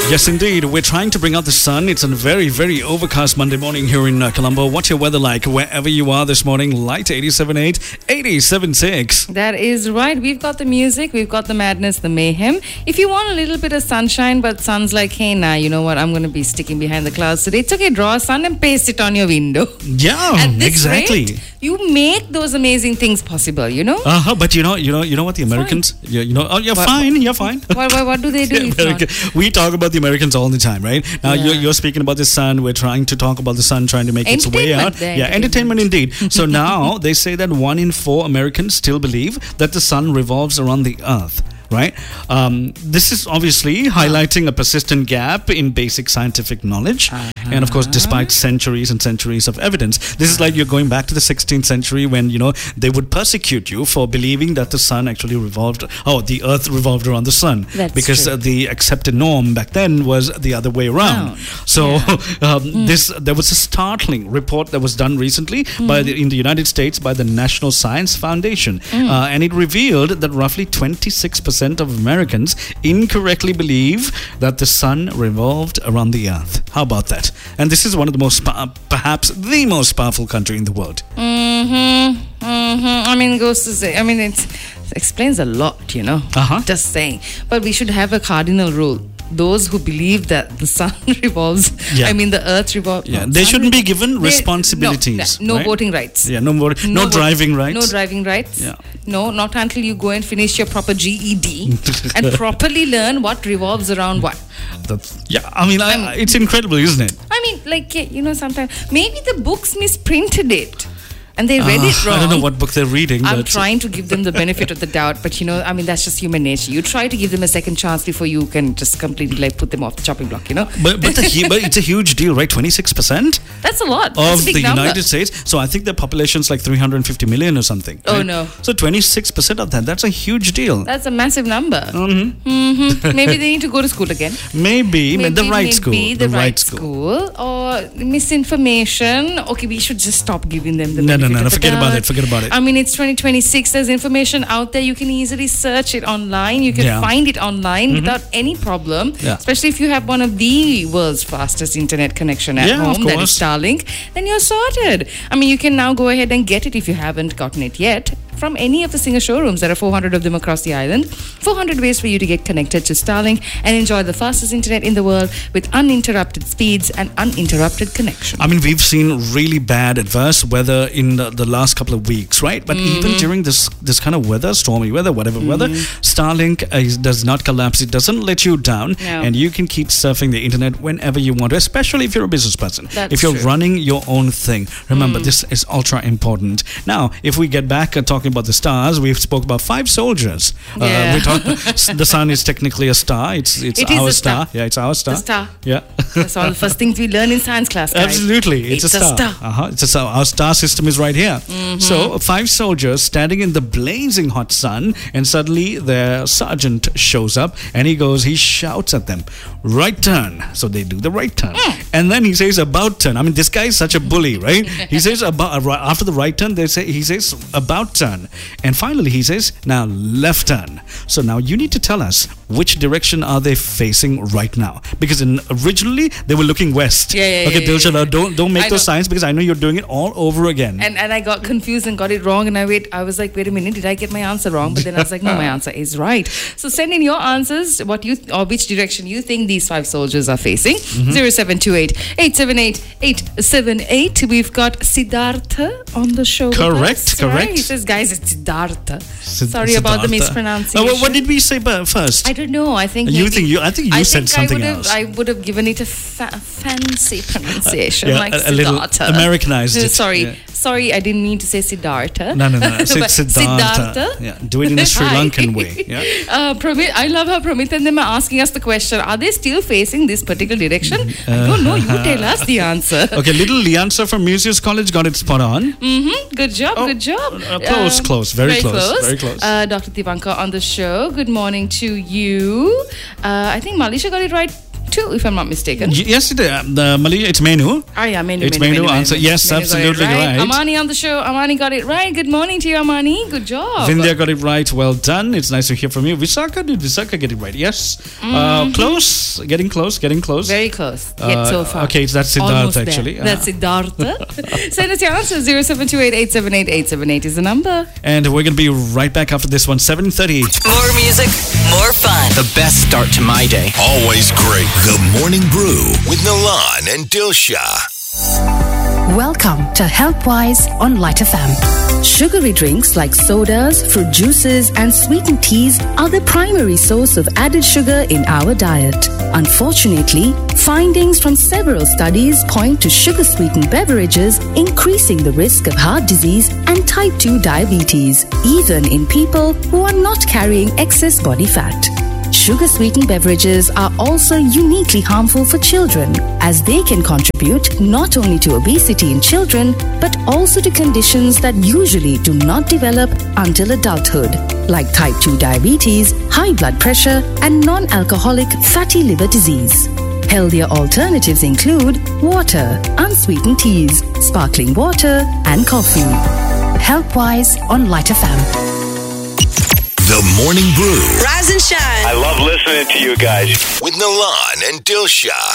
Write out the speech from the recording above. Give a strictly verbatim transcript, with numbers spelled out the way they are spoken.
Yes, indeed. We're trying to bring out the sun. It's a very, very overcast Monday morning here in uh, Colombo. What's your weather like wherever you are this morning? Light eighty-seven point eight, eighty-seven point six. That is right. We've got the music, we've got the madness, the mayhem. If you want a little bit of sunshine, but sun's like, hey, nah, you know what? I'm going to be sticking behind the clouds today. It's okay. Draw a sun and paste it on your window. Yeah, At this exactly. rate, you make those amazing things possible, you know? Uh-huh, but you know, you know, you know what the Americans, you, you know, oh, you're What- fine, you're fine. What, what, what do they do? Yeah, if America- not? we talk about the Americans all the time, right? Now Yeah. you're, you're speaking about the sun. We're trying to talk about the sun, trying to make its way Entertainment, out. the Yeah, entertainment indeed. So now they say that one in four Americans still believe that the sun revolves around the earth. Right? Um, this is obviously highlighting a persistent gap in basic scientific knowledge. Uh-huh. And of course, despite centuries and centuries of evidence, this is like you're going back to the sixteenth century when, you know, they would persecute you for believing that the sun actually revolved, oh, the earth revolved around the sun. That's because true. uh, the accepted norm back then was the other way around. Round. So Yeah. um, this there was a startling report that was done recently by the, in the United States by the National Science Foundation. Uh, and it revealed that roughly twenty-six percent of Americans incorrectly believe that the sun revolved around the earth. How about that? And this is one of the most, pa- perhaps the most powerful country in the world. Mm-hmm. Mm-hmm. I mean, it goes to say, I mean, it's, it explains a lot, you know. Uh-huh. Just saying. But we should have a cardinal rule. Those who believe that the sun revolves, Yeah. I mean, the earth revolves. Yeah, no, they sun shouldn't be revol- given they- responsibilities. No, no, no right? voting rights. Yeah, no, vote, no, vote- driving rights. No driving rights. Yeah. No, not until you go and finish your proper G E D and properly learn what revolves around what. That's, yeah, I mean, I, it's incredible, isn't it? I mean, like, you know, sometimes maybe the books misprinted it and they read Uh, it wrong. I don't know what book they're reading. I'm but trying to give them the benefit of the doubt, but you know, I mean, that's just human nature. You try to give them a second chance before you can just completely like put them off the chopping block, you know? But but, the, hu- but it's a huge deal, right? twenty-six percent That's a lot. That's of a big the number. United States. So I think their population's like three hundred fifty million or something. Oh, right? no. So twenty-six percent of that, that's a huge deal. That's a massive number. Mm-hmm. Mm-hmm. Maybe they need to go to school again. Maybe, Maybe the right maybe school. the, right school. Or misinformation. Okay, we should just stop giving them the No, no, benefit no, of no, the forget about doubt. it, forget about it. I mean, it's twenty twenty-six. There's information out there. You can easily search it online. You can Yeah. find it online without any problem. Yeah. Especially if you have one of the world's fastest internet connection at Yeah, of home, that is course. Starlink, then you're sorted. I mean, you can now go ahead and get it if you haven't gotten it yet from any of the Singer showrooms. There are four hundred of them across the island. four hundred ways for you to get connected to Starlink and enjoy the fastest internet in the world with uninterrupted speeds and uninterrupted connection. I mean, we've seen really bad adverse weather in the, the last couple of weeks, right? But even during this this kind of weather, stormy weather, whatever weather, Starlink uh, is, does not collapse. It doesn't let you down, No. and you can keep surfing the internet whenever you want to, especially if you're a business person. That's if you're true. running your own thing. Remember, this is ultra important. Now, if we get back uh, talking about the stars, we've spoke about five soldiers. Yeah. Uh, we talk, the sun is technically a star. It's it's It is our a star. Yeah, it's our star. The star. Yeah. That's all the first things we learn in science class, guys. Absolutely, it's, It's a a star. star. Uh-huh. It's a star. Our star system is right here. So five soldiers standing in the blazing hot sun, and suddenly their sergeant shows up, and he goes, he shouts at them, "Right turn!" So they do the right turn, and then he says, "About turn." I mean, this guy is such a bully, right? He says about uh, after the right turn, they say he says about turn, and finally he says, "Now left turn." So now you need to tell us which direction are they facing right now, because in, originally they were looking west. Yeah, yeah, Okay, yeah, Dilshad, yeah, yeah. don't don't make I those know. signs because I know you're doing it all over again. And and I got confused and got it wrong. And I wait. I was like, wait a minute, did I get my answer wrong? But then I was like, no, my answer is right. So send in your answers, what you or which direction you think these five soldiers are facing. Zero seven two eight eight seven eight eight seven eight. We've got Siddhartha on the show. with Correct, us, correct. right? He says, guys, it's Siddhartha. Sid- Sorry about the Siddhartha. mispronunciation. Uh, what, what did we say bu- first? I don't know. I think You maybe- think you- I think you said think something I would else. Have, I would have given it a fa- fancy pronunciation, yeah, like a- a little Siddhartha. Americanized it, Sorry, yeah. sorry, I didn't mean to say Siddhartha. No, no, no. Say But Siddhartha. Siddhartha. Yeah, do it in a Sri Hi. Lankan way. Yeah. Uh, Pramit, I love how Pramit and them are asking us the question: are they still facing this particular direction? I don't know. You tell us the answer. Okay, little Liansa from Museus College got it spot on. Mm-hmm. Good job. Oh, good job. uh, close, close, very close, very close. Uh, Doctor Divanka on the show. Good morning to you. Uh, I think Malisha got it right too, if I'm not mistaken. Y- yes, it is. Uh, the Malaysia, it's Menu. Ah, yeah, Menu. It's Menu, Menu, Menu, answer. Menu. Yes, Menu absolutely got it right. right. Amani on the show. Amani got it right. Good morning to you, Amani. Good job. Vindhya got it right. Well done. It's nice to hear from you. Visakha, did Visakha get it right? Yes. Mm-hmm. Uh, close. Getting close. Getting close. Very close. Yet Uh, so far. Okay, that's Almost Siddharth there. actually. Uh, That's Siddhartha. Send us your answer. zero seven two eight eight seven eight eight seven eight is the number. and we're going to be right back after this one. seven thirty. More music, more fun. The best start to my day. Always great. The Morning Brew with Milan and Dilsha. Welcome to Healthwise on Light F M. Sugary drinks like sodas, fruit juices, and sweetened teas are the primary source of added sugar in our diet. Unfortunately, findings from several studies point to sugar-sweetened beverages increasing the risk of heart disease and type two diabetes, even in people who are not carrying excess body fat. Sugar-sweetened beverages are also uniquely harmful for children, as they can contribute not only to obesity in children, but also to conditions that usually do not develop until adulthood, like type two diabetes, high blood pressure, and non-alcoholic fatty liver disease. Healthier alternatives include water, unsweetened teas, sparkling water, and coffee. Healthwise on Light F M. The Morning Brew Rise and shine. I love listening to you guys. with Milan and Dilsha.